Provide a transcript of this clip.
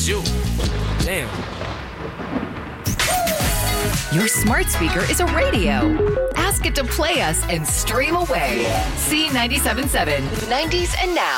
Shoot. Damn. Your smart speaker is a radio. Ask it to play us and stream away. C97.7, 90s and now.